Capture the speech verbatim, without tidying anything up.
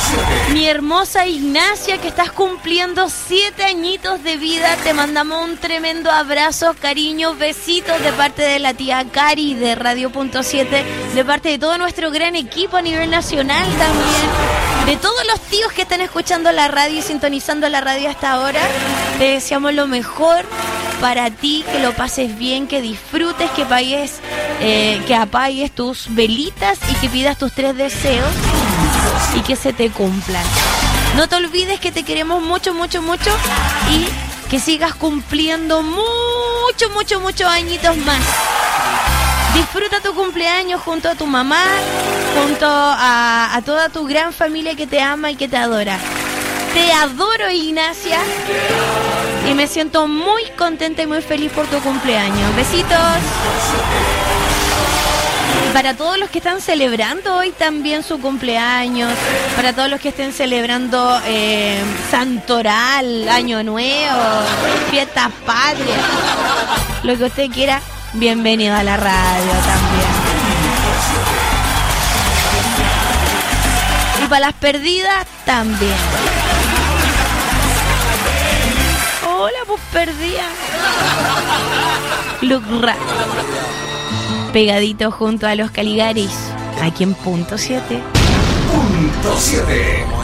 Mi hermosa Ignacia, que estás cumpliendo siete añitos de vida, te mandamos un tremendo abrazo, cariño, besitos de parte de la tía Cari de Radio Punto siete, de parte de todo nuestro gran equipo a nivel nacional también, de todos los tíos que están escuchando la radio y sintonizando la radio hasta ahora. Te deseamos lo mejor para ti, que lo pases bien, que disfrutes, que apagues, eh, que apagues tus velitas y que pidas tus tres deseos y que se te cumplan. No te olvides que te queremos mucho, mucho, mucho y que sigas cumpliendo mucho, mucho, muchos añitos más. Disfruta tu cumpleaños junto a tu mamá, junto a, a toda tu gran familia que te ama y que te adora. Te adoro, Ignacia, y me siento muy contenta y muy feliz por tu cumpleaños. Besitos. Y para todos los que están celebrando hoy también su cumpleaños, para todos los que estén celebrando eh, Santoral, Año Nuevo, Fiestas Patrias, lo que usted quiera, bienvenido a la radio también. Y para las perdidas también. Hola, pues perdida. Lucra. Pegadito junto a los Caligaris, aquí en Punto siete. Punto siete.